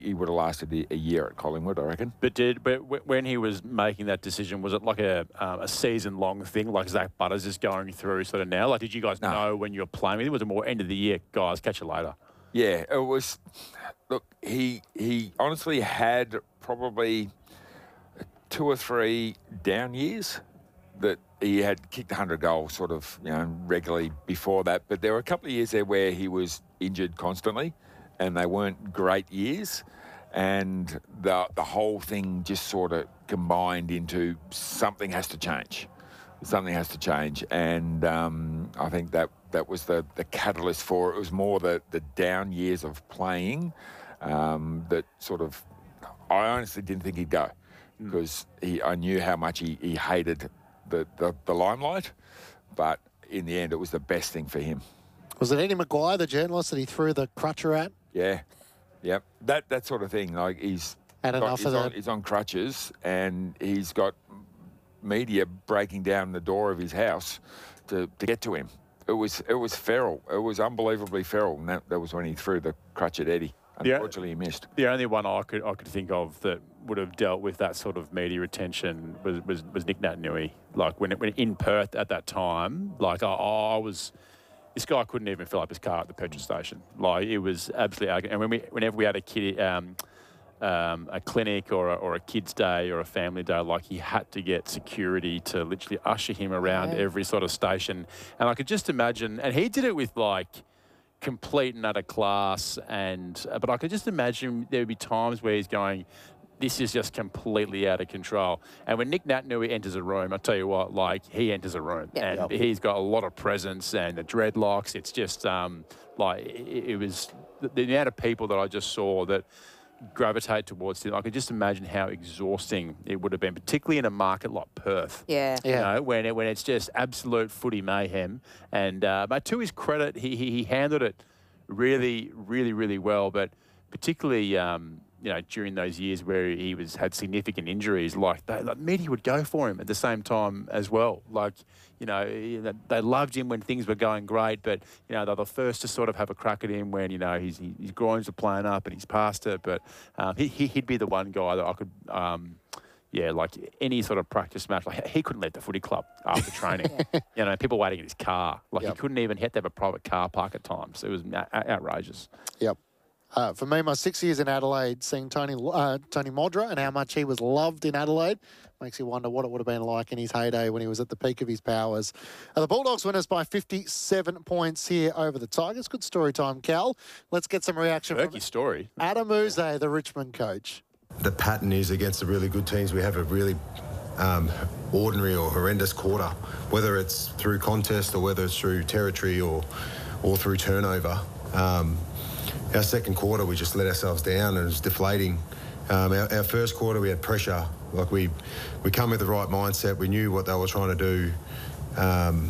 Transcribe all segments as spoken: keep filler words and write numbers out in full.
he would have lasted a, a year at Collingwood, I reckon. But did but w- when he was making that decision, was it like a um, a season long thing, like Zach Butters is going through sort of now? Like, did you guys No. know when you were playing with him? Was it more end of the year, guys? Catch you later. Yeah, it was. Look, he he honestly had probably two or three down years that he had kicked one hundred goals sort of, you know, regularly before that. But there were a couple of years there where he was injured constantly and they weren't great years. And the the whole thing just sort of combined into something has to change. Something has to change. And um, I think that, that was the, the catalyst for it. It was more the, the down years of playing um, that sort of, I honestly didn't think he'd go because he, I knew how much he, he hated The, the, the limelight, but in the end, it was the best thing for him. Was it Eddie Maguire, the journalist, that he threw the crutcher at? Yeah, yep. That that sort of thing. Like he's Had got, enough he's of on, that. he's on crutches, and he's got media breaking down the door of his house to, to get to him. It was it was feral. It was unbelievably feral, and that, that was when he threw the crutch at Eddie. Unfortunately, yeah. he missed. The only one I could I could think of that would have dealt with that sort of media attention was was, was Nick Naitanui. Like when it, when in Perth at that time, like I, I was, this guy couldn't even fill up his car at the petrol station. Like it was absolutely arrogant. And when we whenever we had a kid. Um, Um, a clinic or a, or a kid's day or a family day, like he had to get security to literally usher him around Yeah. every sort of station. And I could just imagine, and he did it with like complete and utter class, and uh, but I could just imagine there would be times where he's going, this is just completely out of control. And when Nick Naitanui enters a room, I tell you what, like he enters a room, Yeah. and Yep. he's got a lot of presence and the dreadlocks. It's just um, like it, it was the, the amount of people that I just saw that gravitate towards him. I could just imagine how exhausting it would have been, particularly in a market like Perth. Yeah. Yeah. You know, when it, when it's just absolute footy mayhem. And uh, but to his credit, he, he he handled it really, really, really well. But particularly, um, you know, during those years where he was had significant injuries, like they, like media would go for him at the same time as well. Like, you know, they loved him when things were going great, but you know they're the first to sort of have a crack at him when you know his his groins are playing up and he's past it. But um, he he'd be the one guy that I could. Um, Yeah, like any sort of practice match, like he couldn't leave the footy club after training. You know, people waiting in his car. Like Yep. he couldn't even, he had to have a private car park at times. It was a- outrageous. Yep. Uh, for me, my six years in Adelaide, seeing Tony uh, Tony Modra and how much he was loved in Adelaide makes you wonder what it would have been like in his heyday when he was at the peak of his powers. Uh, the Bulldogs win us by fifty-seven points here over the Tigers. Good story time, Cal. Let's get some reaction Berkey from story. Adam Uze, the Richmond coach. The pattern is against the really good teams, we have a really um, ordinary or horrendous quarter, whether it's through contest or whether it's through territory or or through turnover. Um, our second quarter, we just let ourselves down and it was deflating. Um, our, our first quarter, we had pressure. Like we, we come with the right mindset. We knew what they were trying to do, um,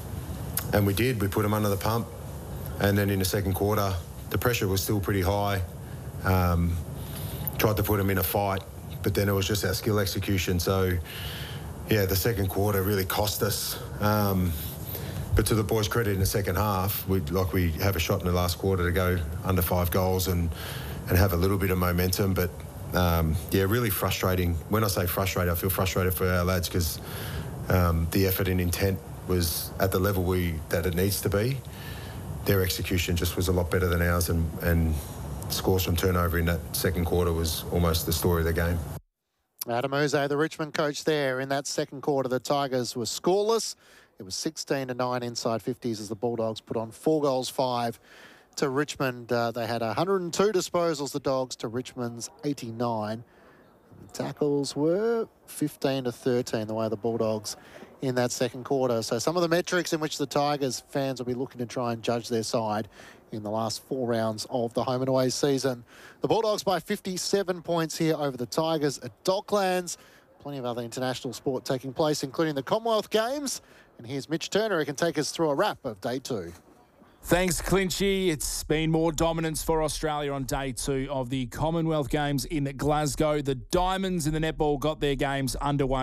and we did. We put them under the pump, and then in the second quarter, the pressure was still pretty high. Um, tried to put them in a fight, but then it was just our skill execution. So, yeah, the second quarter really cost us. Um, but to the boys' credit, in the second half, we like we have a shot in the last quarter to go under five goals and and have a little bit of momentum. But um, yeah, really frustrating. When I say frustrated, I feel frustrated for our lads because um, the effort and intent was at the level we that it needs to be. Their execution just was a lot better than ours, and and. Scores from turnover in that second quarter was almost the story of the game. Adam Uze, the Richmond coach there. In that second quarter, the Tigers were scoreless. It was sixteen to nine inside fifties as the Bulldogs put on four goals, five to Richmond. Uh, they had one hundred two disposals, the Dogs, to Richmond's eighty-nine. The tackles were fifteen to thirteen, the way the Bulldogs in that second quarter. So some of the metrics in which the Tigers fans will be looking to try and judge their side in the last four rounds of the home and away season. The Bulldogs by fifty-seven points here over the Tigers at Docklands. Plenty of other international sport taking place, including the Commonwealth Games. And here's Mitch Turner, who can take us through a wrap of day two. Thanks, Clinchy. It's been more dominance for Australia on day two of the Commonwealth Games in Glasgow. The Diamonds in the netball got their games underway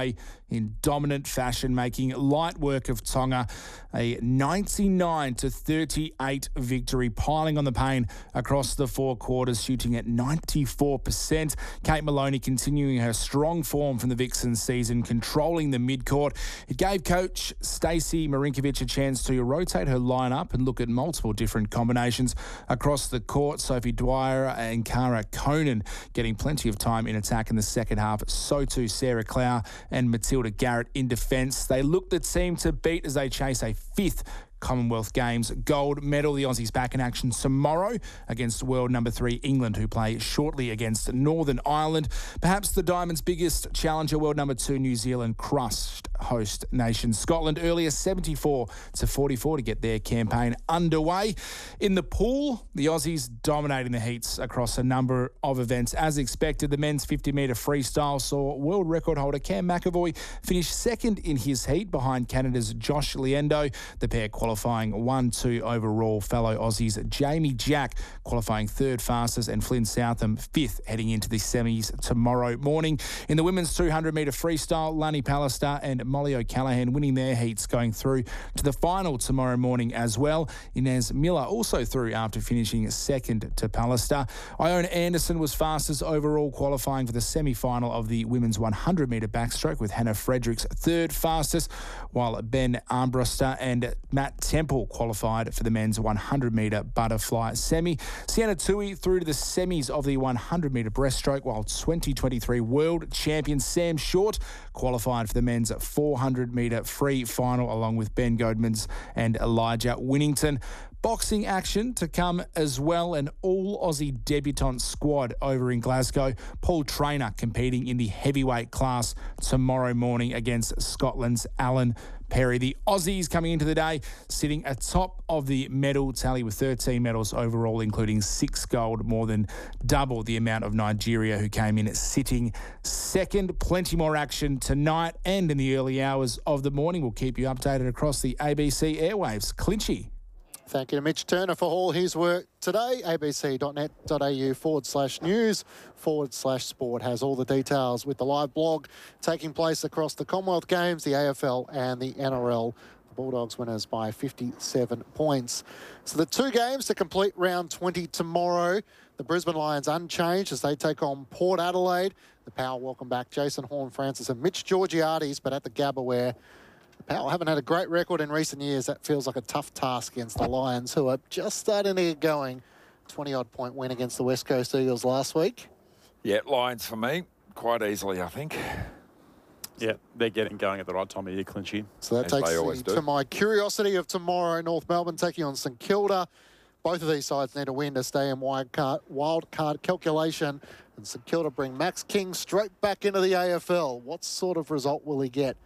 in dominant fashion, making light work of Tonga. A ninety-nine to thirty-eight victory, piling on the pain across the four quarters, shooting at ninety-four percent. Kate Maloney continuing her strong form from the Vixens season, controlling the midcourt. It gave coach Stacey Marinkovic a chance to rotate her lineup and look at multiple different combinations across the court. Sophie Dwyer and Cara Conan getting plenty of time in attack in the second half. So too Sarah Clow and Matilda Garrett in defence. They look the team to beat as they chase a fifth Commonwealth Games gold medal. The Aussies back in action tomorrow against world number three England, who play shortly against Northern Ireland. Perhaps the Diamonds' biggest challenger, world number two New Zealand, crushed host nation Scotland earlier, seventy-four to forty-four to get their campaign underway. In the pool, the Aussies dominating the heats across a number of events. As expected, the men's fifty metre freestyle saw world record holder Cam McAvoy finish second in his heat behind Canada's Josh Liendo. The pair qualifying one two overall. Fellow Aussies Jamie Jack qualifying third fastest and Flynn Southam fifth heading into the semis tomorrow morning. In the women's two hundred metre freestyle, Lani Pallister and Molly O'Callaghan winning their heats, going through to the final tomorrow morning as well. Inez Miller also through after finishing second to Pallister. Iona Anderson was fastest overall, qualifying for the semi-final of the women's one hundred metre backstroke with Hannah Fredericks third fastest, while Ben Armbruster and Matt Temple qualified for the men's one hundred metre butterfly semi. Sienna Tui through to the semis of the one hundred metre breaststroke, while twenty twenty-three world champion Sam Short qualified for the men's four hundred metre free final, along with Ben Godmans and Elijah Winnington. Boxing action to come as well. An all-Aussie debutante squad over in Glasgow. Paul Traynor competing in the heavyweight class tomorrow morning against Scotland's Alan Perry. The Aussies coming into the day sitting atop of the medal tally with thirteen medals overall, including six gold, more than double the amount of Nigeria, who came in sitting second. Plenty more action tonight and in the early hours of the morning. We'll keep you updated across the A B C airwaves. Clinchy. Thank you to Mitch Turner for all his work today. abc.net.au forward slash news forward slash sport has all the details with the live blog taking place across the Commonwealth Games, the A F L and the N R L. The Bulldogs winners by fifty-seven points. So the two games to complete round twenty tomorrow. The Brisbane Lions unchanged as they take on Port Adelaide. The Power welcome back Jason Horne-Francis and Mitch Georgiades, but at the Gabba where Powell haven't had a great record in recent years. That feels like a tough task against the Lions, who are just starting to get going. twenty-odd point win against the West Coast Eagles last week. Yeah, Lions for me, quite easily, I think. Yeah, they're getting going at the right time of year, Clinchy. So that As takes they me always do. to my curiosity of tomorrow. North Melbourne taking on St Kilda. Both of these sides need a win to stay in wild card, wild card calculation. And St Kilda bring Max King straight back into the A F L. What sort of result will he get?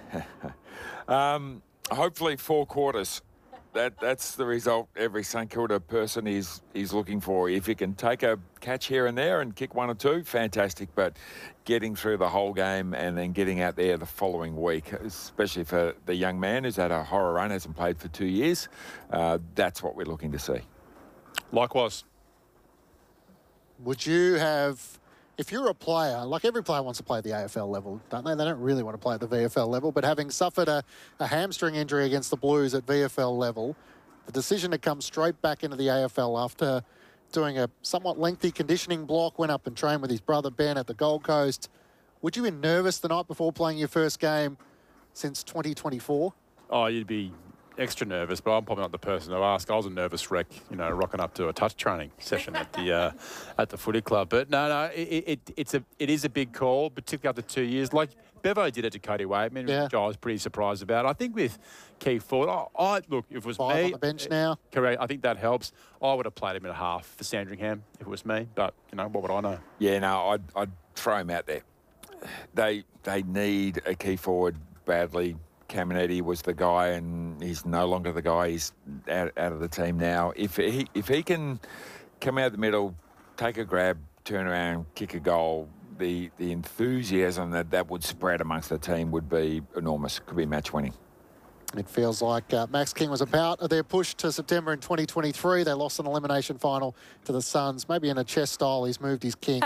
Um, hopefully four quarters. That that's the result every St Kilda person is is looking for. If you can take a catch here and there and kick one or two, fantastic. But getting through the whole game and then getting out there the following week, especially for the young man who's had a horror run, hasn't played for two years, uh, that's what we're looking to see. Likewise. Would you have, if you're a player, like every player wants to play at the A F L level, don't they? They don't really want to play at the V F L level, but having suffered a, a hamstring injury against the Blues at V F L level, the decision to come straight back into the A F L after doing a somewhat lengthy conditioning block, went up and trained with his brother Ben at the Gold Coast. Would you be nervous the night before playing your first game since twenty twenty-four? Oh, you'd be extra nervous, but I'm probably not the person to ask. I was a nervous wreck, you know, rocking up to a touch training session at the uh, at the footy club. But no, no, it, it it's a it is a big call, particularly after two years. Like Bevo did it to Cody Waitman, Yeah. which I was pretty surprised about. I think with Keith Ford, I, I look if it was Five me, on the bench now. correct. I think that helps. I would have played him at a half for Sandringham if it was me, but you know, what would I know? Yeah, no, I'd, I'd throw him out there. They they need a key forward badly. Caminetti was the guy, and he's no longer the guy. He's out, out of the team now. If he if he can come out the middle, take a grab, turn around, kick a goal, the the enthusiasm that that would spread amongst the team would be enormous. Could be match winning. It feels like uh, Max King was about their push to September in twenty twenty-three. They lost an elimination final to the Suns. Maybe in a chess style, he's moved his king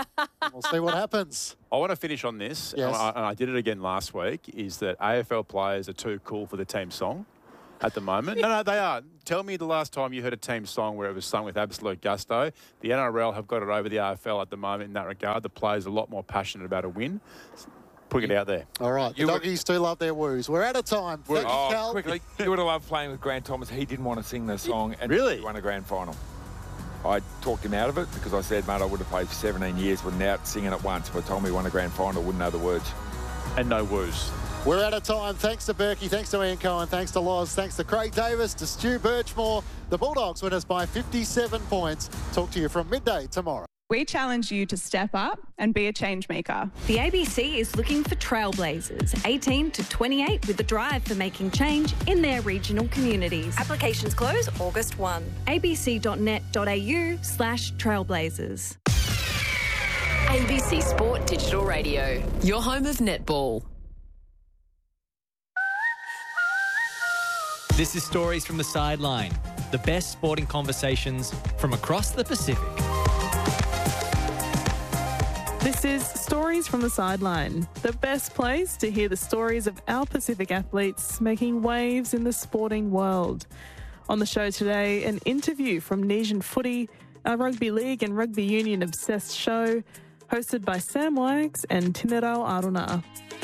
We'll see what happens. I want to finish on this, Yes. and, I, and I did it again last week, is that A F L players are too cool for the team song at the moment. No, no, they are. Tell me the last time you heard a team song where it was sung with absolute gusto. The N R L have got it over the A F L at the moment in that regard. The players are a lot more passionate about a win. Putting it out there. All right, the You doggies do love their woos. We're out of time. Thank you, Oh, Cal. quickly, you would have loved playing with Grant Thomas. He didn't want to sing the song and Really? he won a grand final. I talked him out of it because I said, mate, I would have played for seventeen years, wouldn't out singing it once. If I told me he won a grand final, wouldn't know the words. And no woos. We're out of time. Thanks to Berkey, thanks to Ian Cohen, thanks to Loz, thanks to Craig Davis, to Stu Birchmore. The Bulldogs win us by fifty-seven points. Talk to you from midday tomorrow. We challenge you to step up and be a change maker. The A B C is looking for trailblazers, eighteen to twenty-eight, with a drive for making change in their regional communities. Applications close August first. a b c dot net dot a u slash trailblazers. A B C Sport Digital Radio, your home of netball. This is Stories from the Sideline, the best sporting conversations from across the Pacific. This is Stories from the Sideline, the best place to hear the stories of our Pacific athletes making waves in the sporting world. On the show today, an interview from Nesian Footy, our rugby league and rugby union obsessed show, hosted by Sam Wags and Tinero Aruna.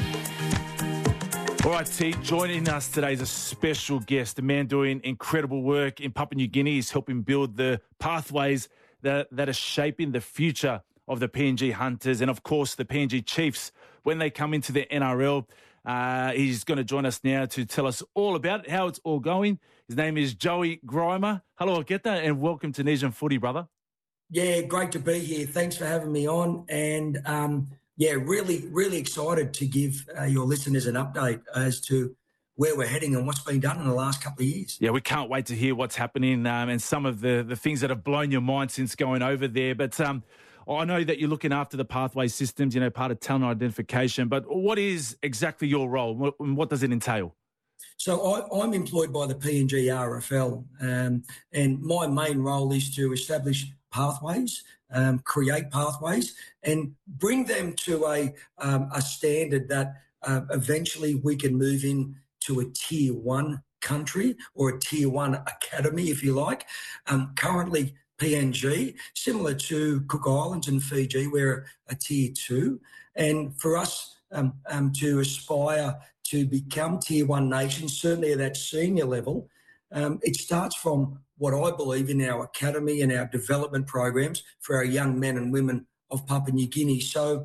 All right, T, joining us today is a special guest, a man doing incredible work in Papua New Guinea. He's helping build the pathways that, that are shaping the future of the P N G Hunters and, of course, the P N G Chiefs when they come into the N R L. Uh, he's going to join us now to tell us all about it, how it's all going. His name is Joey Grima. Hello, Ageta, and welcome to Nesian Footy, brother. Yeah, great to be here. Thanks for having me on. And, um, yeah, really, really excited to give uh, your listeners an update as to where we're heading and what's been done in the last couple of years. Yeah, we can't wait to hear what's happening um, and some of the, the things that have blown your mind since going over there. But um, I know that you're looking after the pathway systems, you know, part of talent identification. But what is exactly your role? What, what does it entail? So I, I'm employed by the P N G R F L, um, and my main role is to establish pathways, um, create pathways, and bring them to a um, a standard that uh, eventually we can move in to a tier one country or a tier one academy, if you like. Um, currently, P N G, similar to Cook Islands and Fiji, we're a tier two, and for us um, um, to aspire to become tier one nations, certainly at that senior level, um, it starts from what I believe in our academy and our development programs for our young men and women of Papua New Guinea. So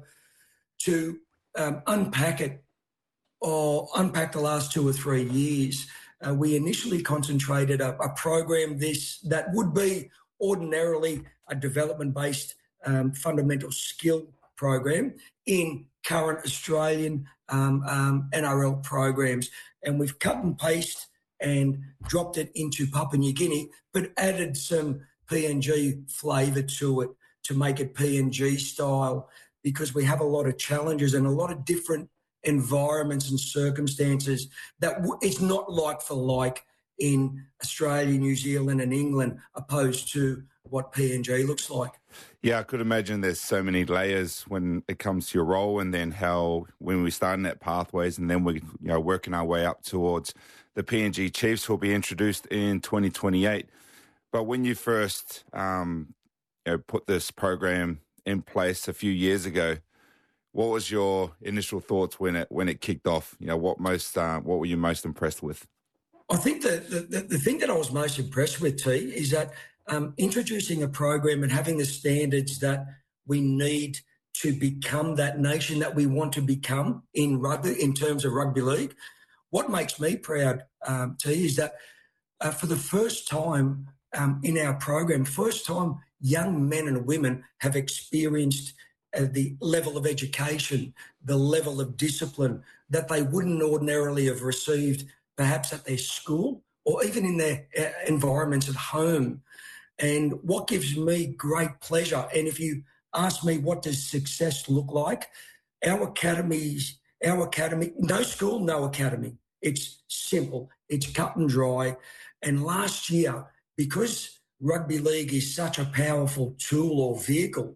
to um, unpack it, or unpack the last two or three years, uh, we initially concentrated a, a program this that would be ordinarily a development-based um, fundamental skill program in current Australian um, um, N R L programs. And we've cut and pasted and dropped it into Papua New Guinea, but added some P N G flavour to it to make it P N G style, because we have a lot of challenges and a lot of different environments and circumstances that w- it's not like for like in Australia, New Zealand and England, opposed to what P N G looks like. Yeah, I could imagine there's so many layers when it comes to your role, and then how when we start in that pathways and then we're you know, working our way up towards the P N G Chiefs, who will be introduced in twenty twenty-eight. But when you first um, you know, put this program in place a few years ago, what was your initial thoughts when it when it kicked off? You know, what most uh, what were you most impressed with? I think that the, the, the thing that I was most impressed with, T, is that um, introducing a program and having the standards that we need to become that nation that we want to become in rugby, in terms of rugby league. What makes me proud, um, T, is that uh, for the first time um, in our program, first time young men and women have experienced uh, the level of education, the level of discipline that they wouldn't ordinarily have received perhaps at their school or even in their uh, environments at home. And what gives me great pleasure, and if you ask me what does success look like, our academies, our academy, no school, no academy. It's simple, it's cut and dry. And last year, because rugby league is such a powerful tool or vehicle,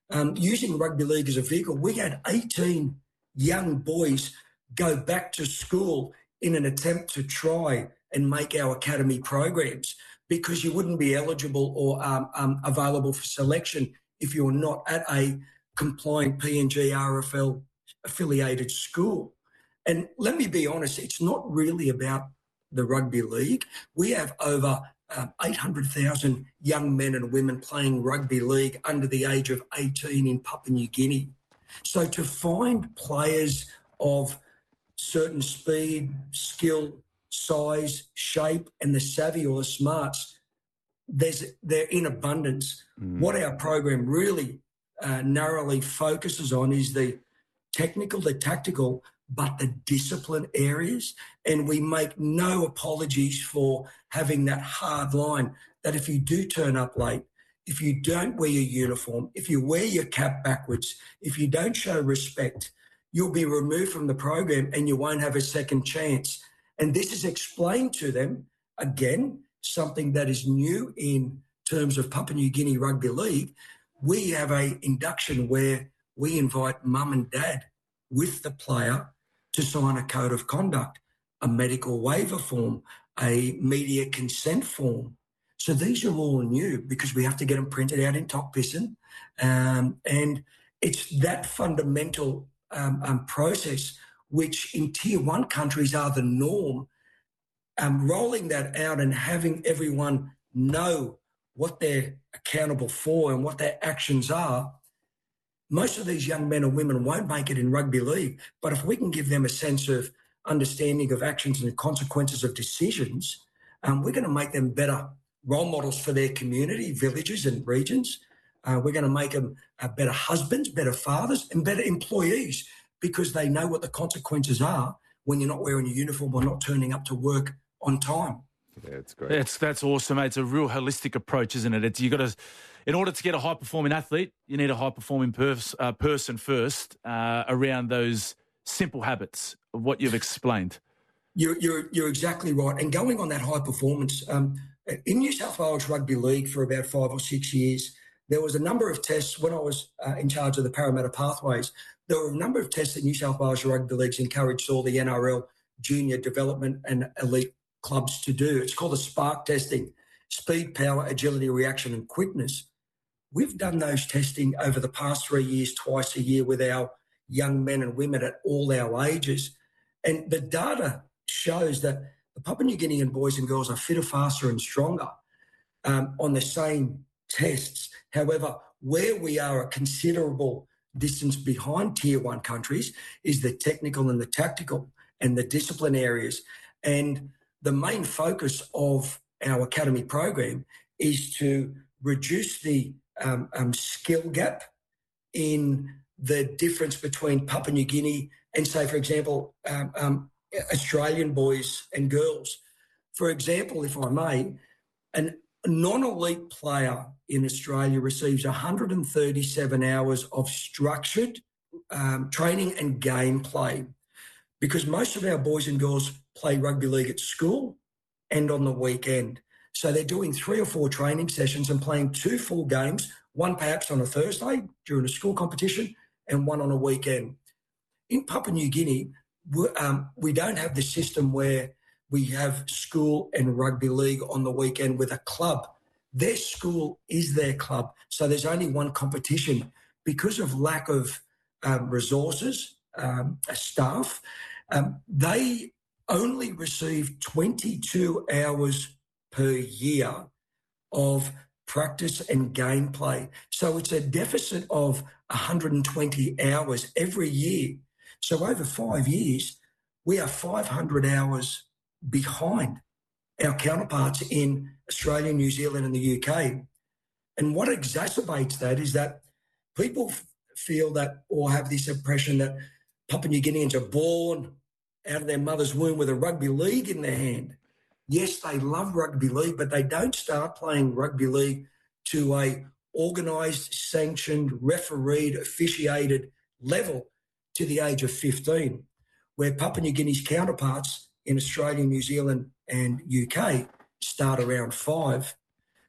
um, using rugby league as a vehicle, we had eighteen young boys go back to school in an attempt to try and make our academy programs, because you wouldn't be eligible or um, um, available for selection if you're not at a compliant P N G R F L affiliated school. And let me be honest, it's not really about the rugby league. We have over um, eight hundred thousand young men and women playing rugby league under the age of eighteen in Papua New Guinea. So to find players of certain speed, skill, size, shape, and the savvy or the smarts, there's they're in abundance. Mm. What our program really uh, narrowly focuses on is the technical, the tactical, but the discipline areas. And we make no apologies for having that hard line that if you do turn up late, if you don't wear your uniform, if you wear your cap backwards, if you don't show respect, you'll be removed from the program and you won't have a second chance. And this is explained to them, again, something that is new in terms of Papua New Guinea Rugby League. We have a induction where we invite mum and dad with the player to sign a code of conduct, a medical waiver form, a media consent form. So these are all new because we have to get them printed out in Tok Pisin. Um, and it's that fundamental um, um, process, which in tier one countries are the norm. Um, rolling that out and having everyone know what they're accountable for and what their actions are, most of these young men and women won't make it in rugby league. But if we can give them a sense of understanding of actions and the consequences of decisions, um, we're going to make them better role models for their community, villages and regions. Uh, we're going to make them uh, better husbands, better fathers, and better employees, because they know what the consequences are when you're not wearing your uniform or not turning up to work on time. Yeah, it's great. That's that's awesome, mate. It's a real holistic approach, isn't it? It's you got to, in order to get a high performing athlete, you need a high performing pers- uh, person first uh, around those simple habits of what you've explained. You're you're you're exactly right. And going on that high performance, um, in New South Wales Rugby League for about five or six years, there was a number of tests when I was uh, in charge of the Parramatta Pathways. There were a number of tests that New South Wales Rugby Leagues encouraged all the N R L junior development and elite clubs to do. It's called the SPARK testing: speed, power, agility, reaction, and quickness. We've done those testing over the past three years, twice a year, with our young men and women at all our ages. And the data shows that the Papua New Guinean boys and girls are fitter, faster, and stronger um, on the same tests. However, where we are a considerable distance behind tier one countries is the technical and the tactical and the discipline areas. And the main focus of our academy program is to reduce the um, um, skill gap in the difference between Papua New Guinea and, say, for example, um, um, Australian boys and girls. For example, if I may, an non-elite player in Australia receives one hundred thirty-seven hours of structured um, training and gameplay, because most of our boys and girls play rugby league at school and on the weekend. So they're doing three or four training sessions and playing two full games, one perhaps on a Thursday during a school competition and one on a weekend. In Papua New Guinea, um, we don't have the system where we have school and rugby league on the weekend with a club. Their school is their club. So there's only one competition. Because of lack of um, resources, um, staff, um, they only receive twenty-two hours per year of practice and gameplay. So it's a deficit of one hundred twenty hours every year. So over five years, we are five hundred hours behind our counterparts in Australia, New Zealand and the U K. And what exacerbates that is that people f- feel that or have this impression that Papua New Guineans are born out of their mother's womb with a rugby league in their hand. Yes, they love rugby league, but they don't start playing rugby league to a organised, sanctioned, refereed, officiated level to the age of fifteen, where Papua New Guinea's counterparts in Australia, New Zealand and U K start around five.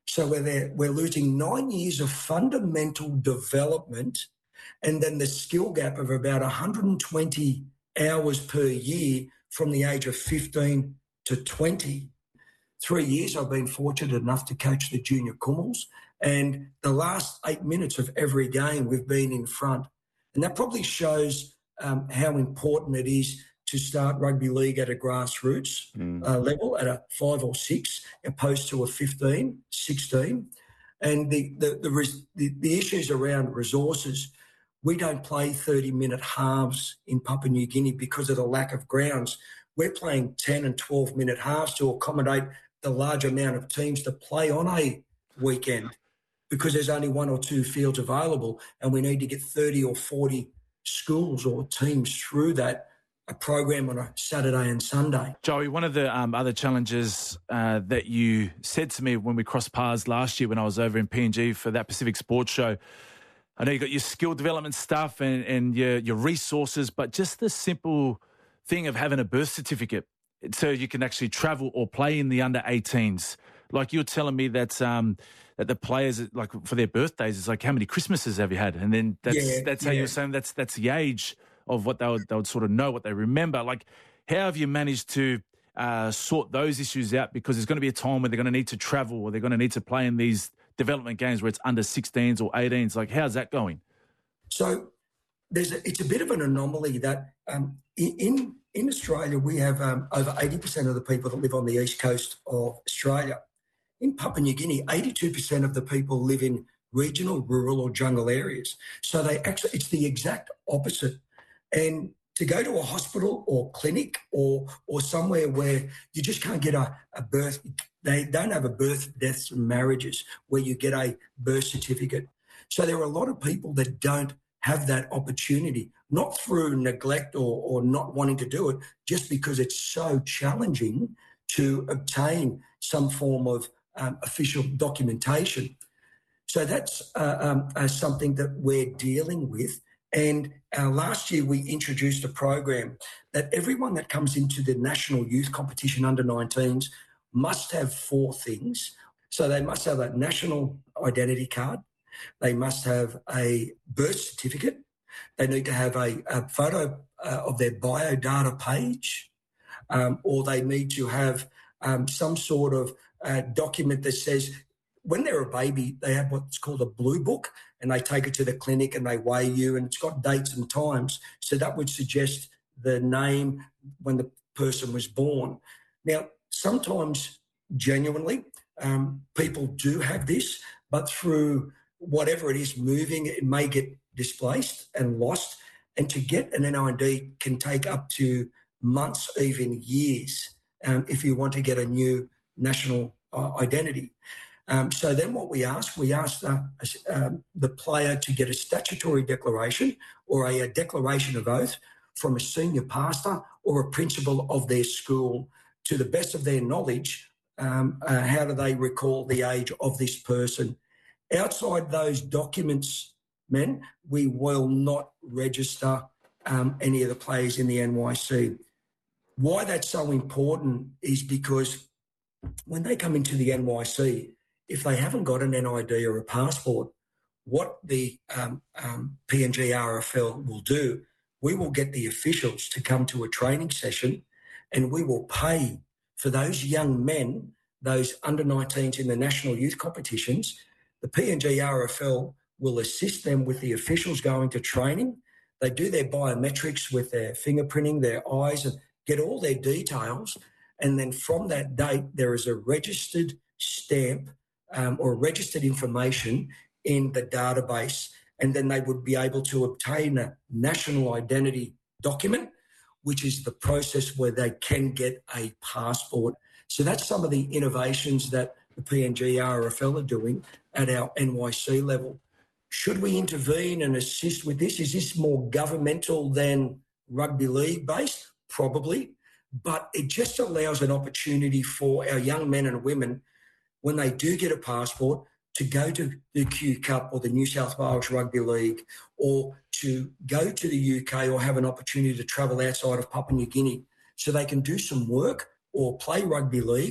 So we're, there, we're losing nine years of fundamental development, and then the skill gap of about one hundred twenty hours per year from the age of fifteen to twenty. Three years I've been fortunate enough to coach the junior Kummels, and the last eight minutes of every game we've been in front. And that probably shows um, how important it is to start rugby league at a grassroots mm. uh, level, at a five or six, opposed to a fifteen, sixteen. And the, the, the, res, the, the issues around resources, we don't play thirty-minute halves in Papua New Guinea because of the lack of grounds. We're playing ten and twelve-minute halves to accommodate the large amount of teams to play on a weekend, because there's only one or two fields available, and we need to get thirty or forty schools or teams through that, a program on a Saturday and Sunday. Joey, one of the um, other challenges uh, that you said to me when we crossed paths last year when I was over in P N G for that Pacific Sports Show, I know you got your skill development stuff and, and your, your resources, but just the simple thing of having a birth certificate so you can actually travel or play in the under eighteens. Like you were telling me that um, that the players, like for their birthdays, it's like, how many Christmases have you had? And then that's yeah, that's how yeah. you were saying that's that's the age of what they would, they would sort of know, what they remember. Like, how have you managed to uh, sort those issues out? Because there's going to be a time where they're going to need to travel or they're going to need to play in these development games where it's under sixteens or eighteens. Like, how's that going? So there's a, it's a bit of an anomaly that um, in in Australia we have um, over eighty percent of the people that live on the east coast of Australia. In Papua New Guinea, eighty-two percent of the people live in regional, rural or jungle areas. So they actually, it's the exact opposite. And to go to a hospital or clinic or or somewhere where you just can't get a, a birth, they don't have a birth, deaths and marriages where you get a birth certificate. So there are a lot of people that don't have that opportunity, not through neglect or, or not wanting to do it, just because it's so challenging to obtain some form of um, official documentation. So that's uh, um, uh, something that we're dealing with. And uh, last year we introduced a program that everyone that comes into the national youth competition under nineteens must have four things. So they must have a national identity card. They must have a birth certificate. They need to have a, a photo uh, of their biodata page, um, or they need to have um, some sort of uh, document that says when they're a baby, they have what's called a blue book, and they take it to the clinic and they weigh you, and it's got dates and times. So that would suggest the name when the person was born. Now, sometimes genuinely, um, people do have this, but through whatever it is moving, it may get displaced and lost. And to get an N I D can take up to months, even years, um, if you want to get a new national uh, identity. Um, so then what we ask, we ask uh, um, the player to get a statutory declaration or a, a declaration of oath from a senior pastor or a principal of their school. To the best of their knowledge, um, uh, how do they recall the age of this person? Outside those documents, men, we will not register um, any of the players in the N Y C. Why that's so important is because when they come into the N Y C, if they haven't got an N I D or a passport, what the um, um, P N G R F L will do, we will get the officials to come to a training session and we will pay for those young men, those under nineteens in the national youth competitions. The P N G R F L will assist them with the officials going to training. They do their biometrics with their fingerprinting, their eyes, and get all their details. And then from that date, there is a registered stamp um, or registered information in the database. And then they would be able to obtain a national identity document, which is the process where they can get a passport. So that's some of the innovations that the P N G R F L are doing at our N Y C level. Should we intervene and assist with this? Is this more governmental than rugby league based? Probably. But it just allows an opportunity for our young men and women, when they do get a passport, to go to the Q Cup or the New South Wales Rugby League, or to go to the U K or have an opportunity to travel outside of Papua New Guinea so they can do some work or play rugby league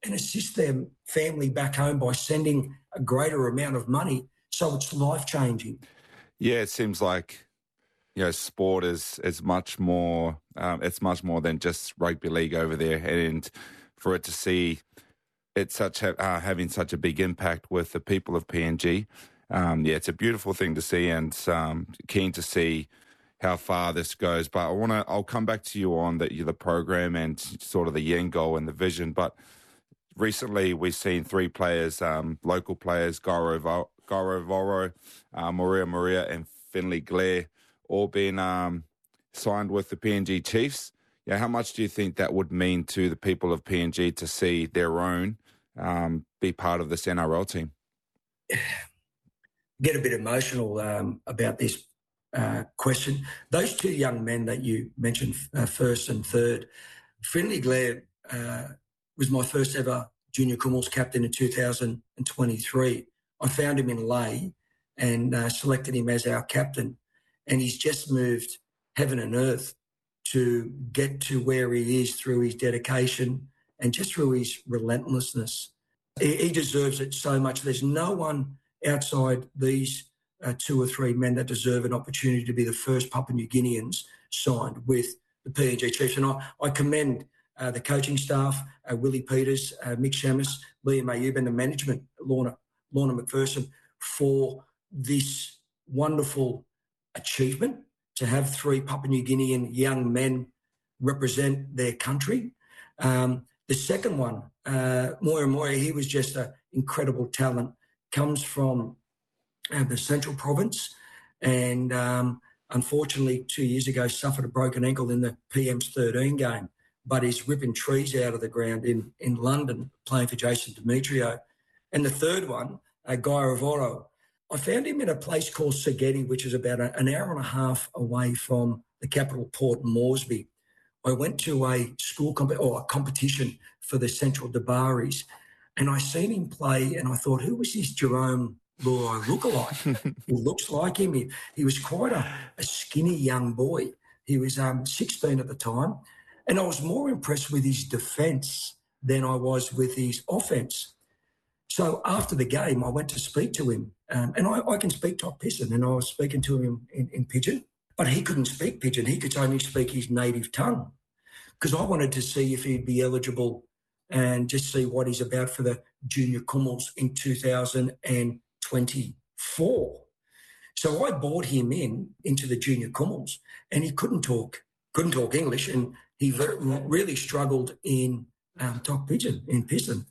and assist their family back home by sending a greater amount of money. So it's life-changing. Yeah, it seems like, you know, sport is, is much more, um, it's much more than just rugby league over there. And for it to see it such ha- uh, having such a big impact with the people of P N G, um, yeah, it's a beautiful thing to see, and um, keen to see how far this goes. But I want to, I'll come back to you on the, the program and sort of the end goal and the vision. But recently we've seen three players, um, local players, Gairo Vo- Gairo Voro, uh, Maria Maria and Finley Glare, all been um, signed with the P N G Chiefs. Yeah, how much do you think that would mean to the people of P N G to see their own um, be part of this N R L team? Get a bit emotional um, about this uh, question. Those two young men that you mentioned, uh, first and third, Finley Glare uh, was my first ever junior Kumals captain in two thousand twenty-three. I found him in Lay and uh, selected him as our captain, and he's just moved heaven and earth to get to where he is through his dedication and just through his relentlessness. He, he deserves it so much. There's no one outside these uh, two or three men that deserve an opportunity to be the first Papua New Guineans signed with the P N G Chiefs. And I, I commend uh, the coaching staff, uh, Willie Peters, uh, Mick Shamus, Liam Ayub, and the management, Lorna, Lorna McPherson, for this wonderful achievement to have three Papua New Guinean young men represent their country. Um, the second one, uh, Moya Moya, he was just an incredible talent, comes from uh, the Central Province, and um, unfortunately two years ago suffered a broken ankle in the P M's thirteen game, but is ripping trees out of the ground in, in London playing for Jason Demetrio. And the third one, uh, Guy Ravoro, I found him in a place called Sageti, which is about a, an hour and a half away from the capital Port Moresby. I went to a school comp- or a competition for the Central Dabaris, and I seen him play, and I thought, who was this Jerome Luai lookalike? He looks like him. He, he was quite a, a skinny young boy. He was um, sixteen at the time, and I was more impressed with his defence than I was with his offence. So after the game, I went to speak to him, um, and I, I can speak top Piston, and I was speaking to him in, in Pidgin, but he couldn't speak Pidgin. He could only speak his native tongue, because I wanted to see if he'd be eligible and just see what he's about for the Junior Kumals in two thousand twenty-four. So I brought him in into the Junior Kumals, and he couldn't talk, couldn't talk English, and he very, really struggled in um, top Pidgin, in Piston.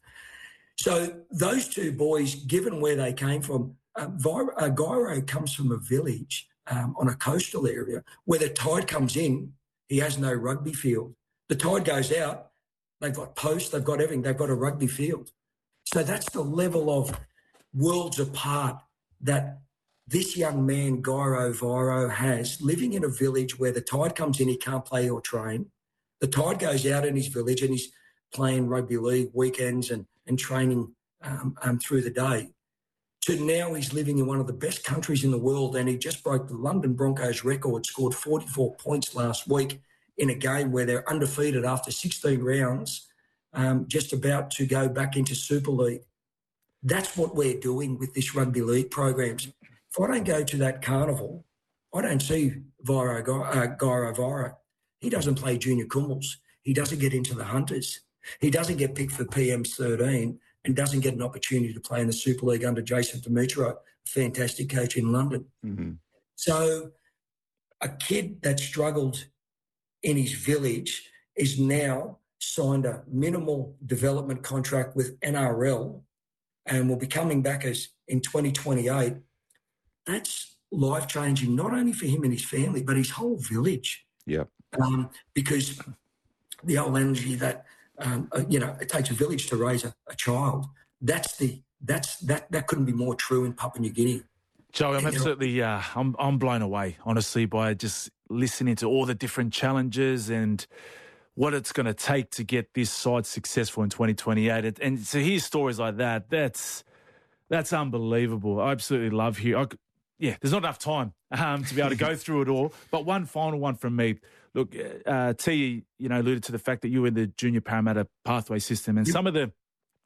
So those two boys, given where they came from, uh, Vir- uh, Gairo comes from a village um, on a coastal area where the tide comes in, he has no rugby field. The tide goes out, they've got posts, they've got everything, they've got a rugby field. So that's the level of worlds apart that this young man, Gairo Viro, has, living in a village where the tide comes in, he can't play or train. The tide goes out in his village and he's playing rugby league weekends and and training um, um, through the day, to now he's living in one of the best countries in the world, and he just broke the London Broncos record, scored forty-four points last week in a game where they're undefeated after sixteen rounds, um, just about to go back into Super League. That's what we're doing with this rugby league programs. If I don't go to that carnival, I don't see Viro, uh, Gairo Viro. He doesn't play junior Kumals. He doesn't get into the Hunters. He doesn't get picked for P M's thirteen and doesn't get an opportunity to play in the Super League under Jason Demetrio, fantastic coach in London. Mm-hmm. So a kid that struggled in his village is now signed a minimal development contract with N R L and will be coming back as in twenty twenty-eight. That's life-changing, not only for him and his family, but his whole village. Yeah. Um, because the old energy that Um, uh, you know, it takes a village to raise a, a child. That's the that's that that couldn't be more true in Papua New Guinea. Joe, I'm And, absolutely uh, I'm I'm blown away, honestly, by just listening to all the different challenges and what it's going to take to get this side successful in twenty twenty-eight. And, and to hear stories like that, that's that's unbelievable. I absolutely love hearing. Yeah, there's not enough time um, to be able to go through it all. But one final one from me. Look, uh, T, you know, alluded to the fact that you were in the junior Parramatta pathway system, and Yep. some of the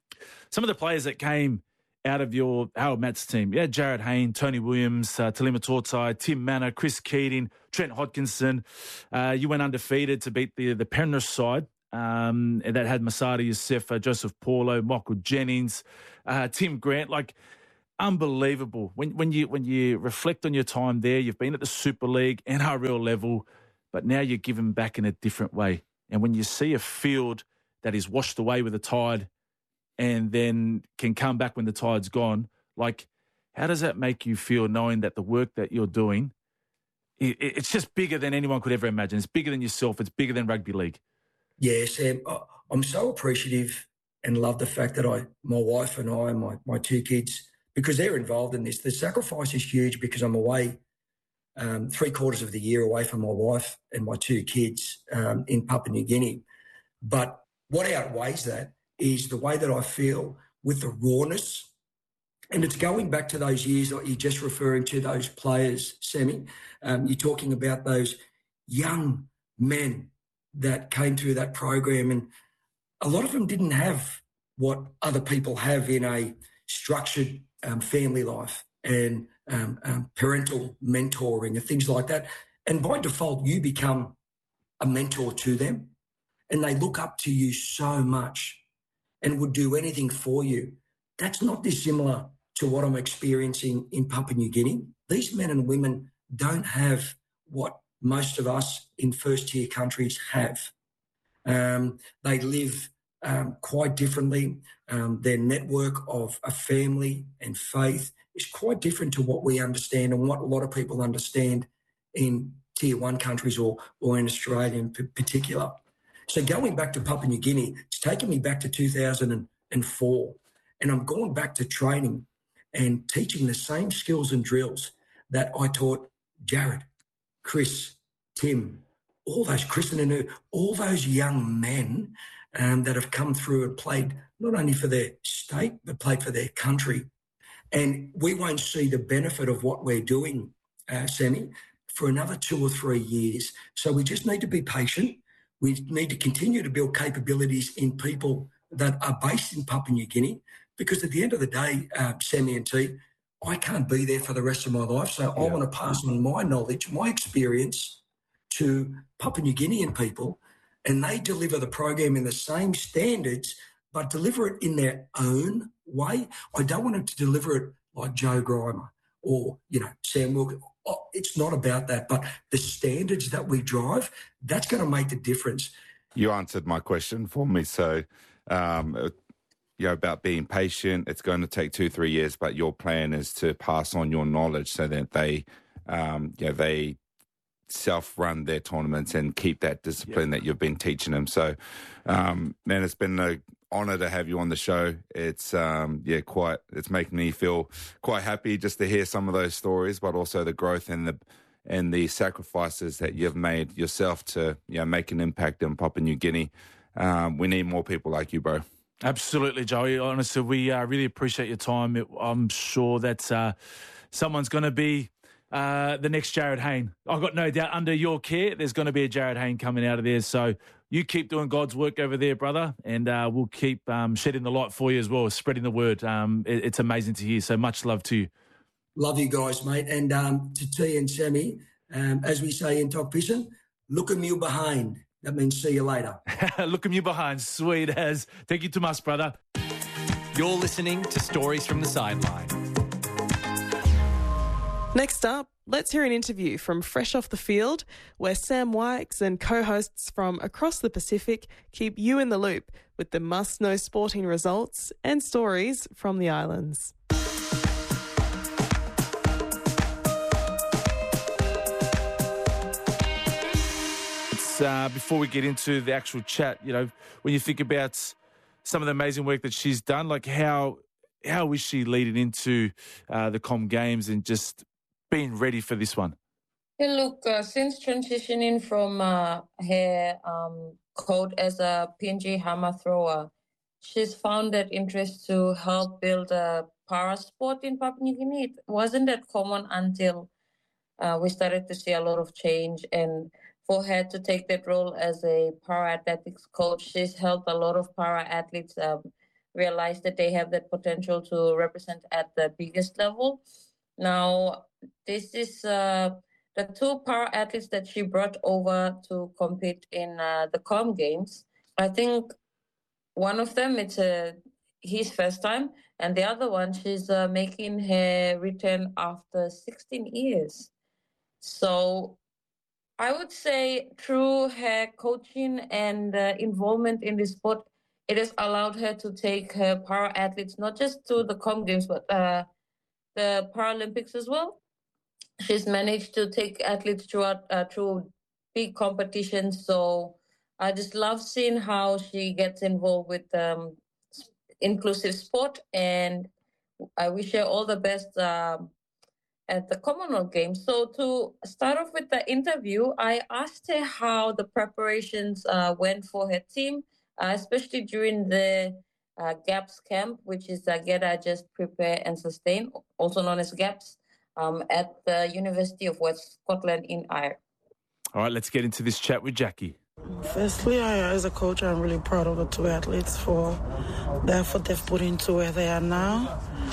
some of the players that came out of your Harold Matts team. Yeah, Jared Hayne, Tony Williams, uh, Talima Tortai, Tim Manor, Chris Keating, Trent Hodkinson. Uh, you went undefeated to beat the the Penrith side. Um, and that had Masada Youssef, uh, Joseph Paulo, Michael Jennings, uh, Tim Grant. Like, unbelievable. When when you when you reflect on your time there, you've been at the Super League, N R L level, but now you're given back in a different way. And when you see a field that is washed away with the tide and then can come back when the tide's gone, like, how does that make you feel knowing that the work that you're doing, it, it's just bigger than anyone could ever imagine. It's bigger than yourself. It's bigger than rugby league. Yeah, Sam, I'm so appreciative and love the fact that I, my wife and I, and my, my two kids, because they're involved in this. The sacrifice is huge because I'm away um, three quarters of the year away from my wife and my two kids um, in Papua New Guinea. But what outweighs that is the way that I feel with the rawness. And it's going back to those years that you're just referring to, those players, Sammy. Um, you're talking about those young men that came through that program, and a lot of them didn't have what other people have in a structured um, family life and um, um, parental mentoring and things like that. And by default, you become a mentor to them, and they look up to you so much and would do anything for you. That's not dissimilar to what I'm experiencing in Papua New Guinea. These men and women don't have what most of us in first-tier countries have. Um, they live um, quite differently. Um, their network of a family and faith is quite different to what we understand and what a lot of people understand in tier one countries or, or in Australia in p- particular. So going back to Papua New Guinea, it's taken me back to two thousand four, and I'm going back to training and teaching the same skills and drills that I taught Jared, Chris, Tim, all those, Chris and Anu, all those young men um, that have come through and played not only for their state, but played for their country. And we won't see the benefit of what we're doing, uh, Sammy, for another two or three years. So we just need to be patient. We need to continue to build capabilities in people that are based in Papua New Guinea, because at the end of the day, uh, Sammy and T, I can't be there for the rest of my life. So yeah. I want to pass on my knowledge, my experience to Papua New Guinean people, and they deliver the program in the same standards, but deliver it in their own way. I don't want them to deliver it like Joe Grimer or, you know, Sam Wilkins. Oh, it's not about that, but the standards that we drive, that's going to make the difference. You answered my question for me. So, um, you know, about being patient, it's going to take two, three years, but your plan is to pass on your knowledge so that they, um, you know, they self-run their tournaments and keep that discipline yep. that you've been teaching them. So, um, man, it's been an honour to have you on the show. It's, um, yeah, quite, it's making me feel quite happy just to hear some of those stories, but also the growth and the, and the sacrifices that you've made yourself to, you know, make an impact in Papua New Guinea. Um, we need more people like you, bro. Absolutely, Joey. Honestly, we uh, really appreciate your time. It, I'm sure that uh, someone's going to be uh, the next Jared Hayne. I've got no doubt under your care, there's going to be a Jared Hayne coming out of there. So you keep doing God's work over there, brother, and uh, we'll keep um, shedding the light for you as well, spreading the word. Um, it, it's amazing to hear. So much love to you. Love you guys, mate. And um, to T and Sammy, um, as we say in Top Vision, look 'em you behind. That means see you later. Look 'em you behind. Sweet as. Thank you too much, brother. You're listening to Stories from the Sideline. Next up, let's hear an interview from Fresh Off the Field, where Sam Wykes and co-hosts from across the Pacific keep you in the loop with the must-know sporting results and stories from the islands. Uh, before we get into the actual chat, you know, when you think about some of the amazing work that she's done, like how how is she leading into uh, the Com Games and just being ready for this one? Hey, look, uh, since transitioning from uh, her um, code as a P N G hammer thrower, she's found that interest to help build a para sport in Papua New Guinea. It wasn't that common until uh, we started to see a lot of change, and for her to take that role as a para athletics coach, she's helped a lot of para athletes um, realize that they have that potential to represent at the biggest level. Now, this is uh, the two para athletes that she brought over to compete in uh, the Com Games. I think one of them, it's a, his first time, and the other one, she's uh, making her return after sixteen years. So I would say through her coaching and uh, involvement in the sport, it has allowed her to take her para athletes not just to the Com Games, but uh, the Paralympics as well. She's managed to take athletes throughout uh, through big competitions. So I just love seeing how she gets involved with um, inclusive sport, and I wish her all the best um, at the Commonwealth Games. So to start off with the interview, I asked her how the preparations uh, went for her team, uh, especially during the uh, GAPS camp, which is uh, Get, Adjust, Prepare and Sustain, also known as GAPS, um, at the University of West Scotland in Ayr. All right, let's get into this chat with Jackie. Firstly, I, as a coach, I'm really proud of the two athletes for the effort they've put into where they are now.